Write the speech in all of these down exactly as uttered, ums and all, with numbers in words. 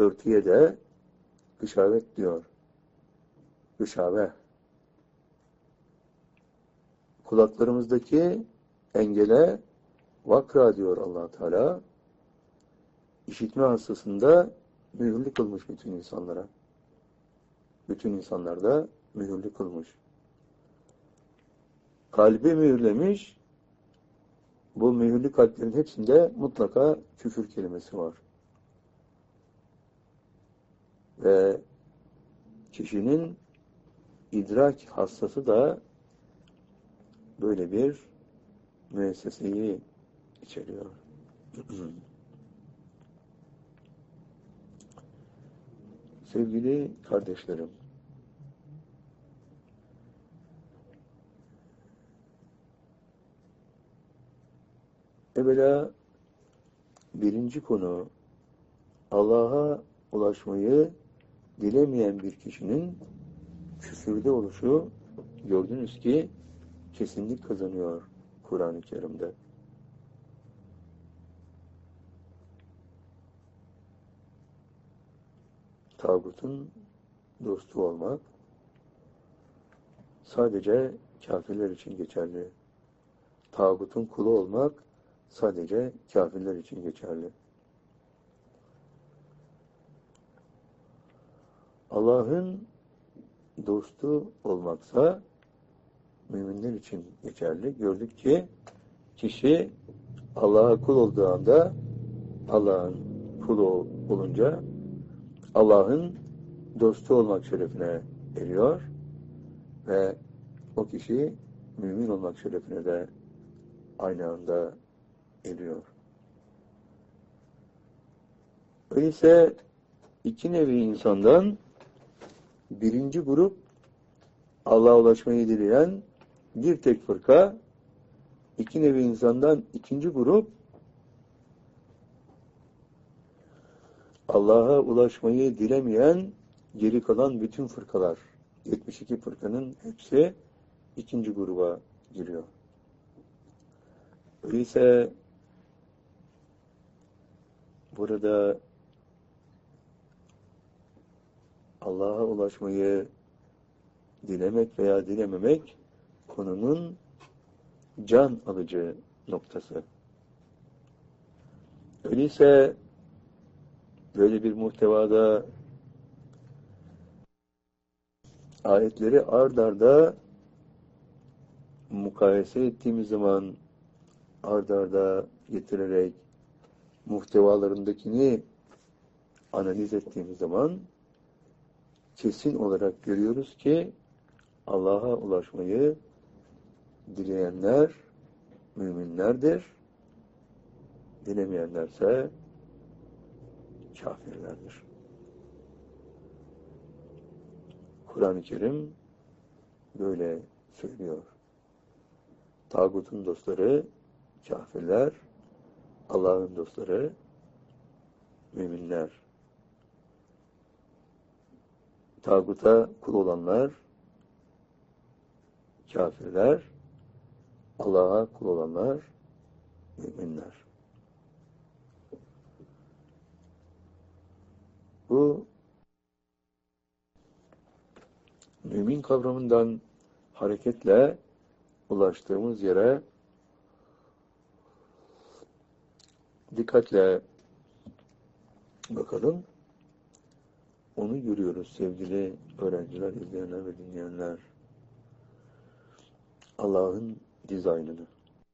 örtüye de gışavet diyor. Gışave. Kulaklarımızdaki engele vakra diyor Allah Teala. İşitme hastasında mühürlü kılmış bütün insanlara. Bütün insanlarda mühürlü kılmış. Kalbi mühürlemiş. Bu mühürlü kalplerin hepsinde mutlaka küfür kelimesi var. Ve kişinin idrak hastası da böyle bir müesseseyi içeriyor. Sevgili kardeşlerim, evvela birinci konu, Allah'a ulaşmayı dilemeyen bir kişinin küfürde oluşu, gördünüz ki kesinlik kazanıyor Kur'an-ı Kerim'de. Tağutun dostu olmak sadece kafirler için geçerli. Tağutun kulu olmak sadece kafirler için geçerli. Allah'ın dostu olmaksa müminler için geçerli. Gördük ki kişi Allah'a kul olduğu anda, Allah'ın kulu olunca Allah'ın dostu olmak şerefine eriyor ve o kişi mümin olmak şerefine de aynı anda eriyor. Öyleyse iki nevi insandan birinci grup Allah'a ulaşmayı dileyen bir tek fırka, iki nevi insandan ikinci grup Allah'a ulaşmayı dilemeyen geri kalan bütün fırkalar, yetmiş iki fırkanın hepsi ikinci gruba giriyor. Öyleyse burada Allah'a ulaşmayı dilemek veya dilememek konunun can alıcı noktası. Öyleyse böyle bir muhtevada ayetleri ard arda mukayese ettiğimiz zaman ard arda getirerek muhtevalarındakini analiz ettiğimiz zaman kesin olarak görüyoruz ki Allah'a ulaşmayı dileyenler müminlerdir. Dilemeyenlerse kafirlerdir. Kur'an-ı Kerim böyle söylüyor. Tağutun dostları kafirler, Allah'ın dostları müminler. Tağuta kul olanlar kafirler, Allah'a kul olanlar müminler. Bu mümin kavramından hareketle ulaştığımız yere dikkatle bakalım. Onu görüyoruz sevgili öğrenciler, izleyenler ve dinleyenler. Allah'ın dizaynını.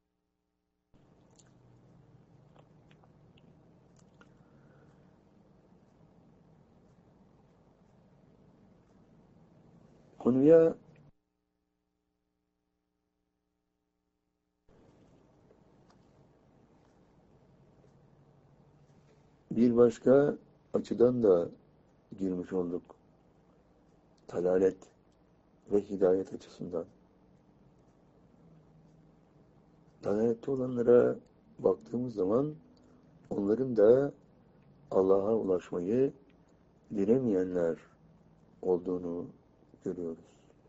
Konuya bir başka açıdan da girmiş olduk. Dalalet ve hidayet açısından. Dalalette olanlara baktığımız zaman onların da Allah'a ulaşmayı dilemeyenler olduğunu görüyoruz.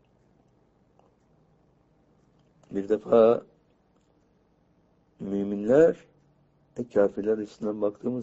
Bir defa müminler ve kafirler açısından baktığımız